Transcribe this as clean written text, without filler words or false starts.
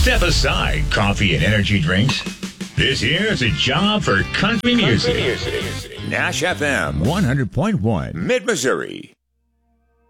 Step aside coffee and energy drinks. This here's a job for country music. Nash FM 100.1 Mid-Missouri.